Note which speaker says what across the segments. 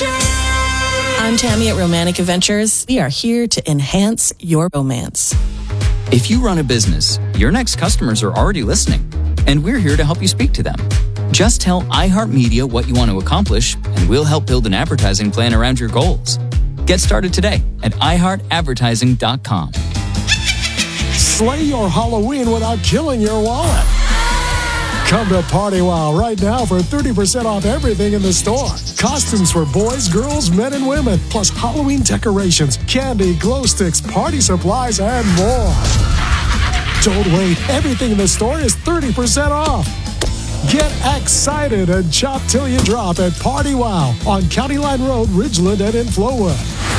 Speaker 1: I'm Tammy at Romantic Adventures. We are here to enhance your romance.
Speaker 2: If you run a business, your next customers are already listening, and we're here to help you speak to them. Just tell iHeartMedia what you want to accomplish, and we'll help build an advertising plan around your goals. Get started today at iHeartAdvertising.com.
Speaker 3: Slay your Halloween without killing your wallet. Come to Party Wow right now for 30% off everything in the store. Costumes for boys, girls, men, and women, plus Halloween decorations, candy, glow sticks, party supplies, and more. Don't wait. Everything in the store is 30% off. Get excited and shop till you drop at Party Wow on County Line Road, Ridgeland, and in Flowood.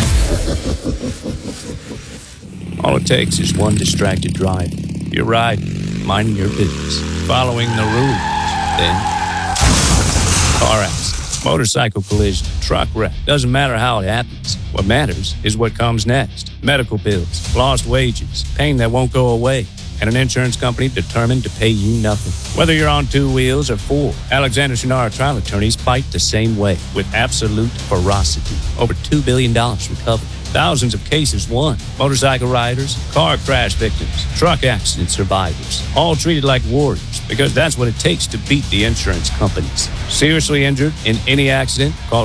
Speaker 4: All it takes is one distracted drive. You're riding, minding your business, following the rules. Then, car accident, motorcycle collision, truck wreck. Doesn't matter how it happens. What matters is what comes next. Medical bills, lost wages, pain that won't go away, and an insurance company determined to pay you nothing. Whether you're on 2 wheels or 4, Alexander Shannara trial attorneys fight the same way with absolute ferocity. Over $2 billion recovered. Thousands of cases won. Motorcycle riders, car crash victims, truck accident survivors, all treated like warriors because that's what it takes to beat the insurance companies. Seriously injured in any accident? Call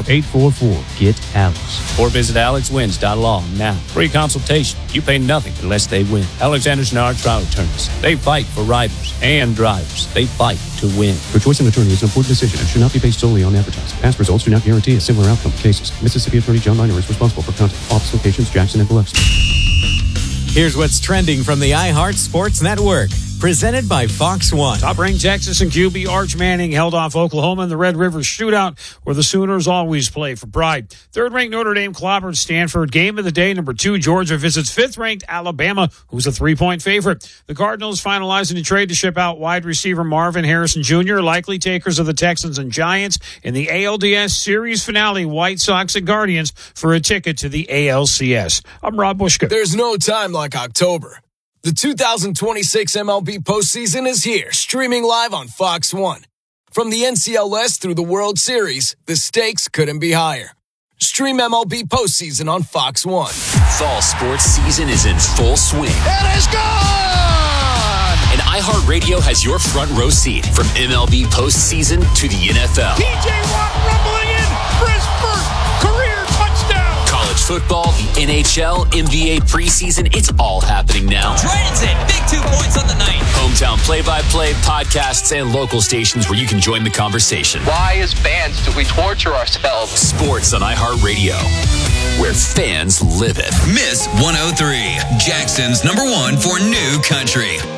Speaker 4: 844-GET-ALEX or visit alexwins.law now. Free consultation. You pay nothing unless they win. Alexander Shannara trial attorneys. They fight for riders and drivers. They fight to win.
Speaker 5: Your choice of attorney is an important decision and should not be based solely on advertising. Past results do not guarantee a similar outcome in cases. Mississippi Attorney John Miner is responsible for content. Office locations Jackson and Biloxi.
Speaker 6: Here's what's trending from the iHeart Sports Network. Presented by Fox One.
Speaker 7: Top-ranked Texas and QB Arch Manning held off Oklahoma in the Red River Shootout, where the Sooners always play for pride. Third-ranked Notre Dame clobbered Stanford. Game of the day, number 2, Georgia visits fifth-ranked Alabama, who's a 3-point favorite. The Cardinals finalizing a trade to ship out wide receiver Marvin Harrison Jr., likely takers of the Texans and Giants in the ALDS Series finale, White Sox and Guardians, for a ticket to the ALCS. I'm Rob Bushka.
Speaker 8: There's no time like October. The 2026 MLB postseason is here, streaming live on Fox One. From the NCLS through the World Series, the stakes couldn't be higher. Stream MLB postseason on Fox One.
Speaker 9: Fall sports season is in full swing.
Speaker 10: It is gone!
Speaker 9: And iHeartRadio has your front row seat from MLB postseason to the NFL.
Speaker 10: P.J. Watt rumbling in for his first career touchdown.
Speaker 9: College football, the NHL, NBA preseason, it's all happening now.
Speaker 11: Dragons in, big 2 points on the night.
Speaker 9: Hometown play-by-play, podcasts, and local stations where you can join the conversation.
Speaker 12: Why, as fans, do we torture ourselves?
Speaker 9: Sports on iHeartRadio, where fans live it.
Speaker 13: Miss 103, Jackson's #1 for new country.